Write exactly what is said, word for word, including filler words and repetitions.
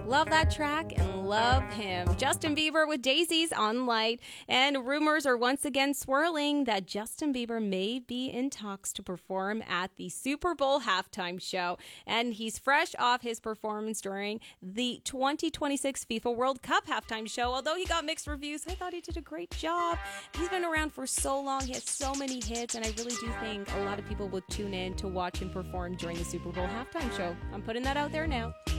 Love that track and love him. Justin Bieber with Daisies on Light. And rumors are once again swirling that Justin Bieber may be in talks to perform at the Super Bowl halftime show. And he's fresh off his performance during the twenty twenty-six FIFA World Cup halftime show. Although he got mixed reviews, I thought he did a great job. He's been around for so long. He has so many hits. And I really do think a lot of people will tune in to watch him perform during the Super Bowl halftime show. I'm putting that out there now.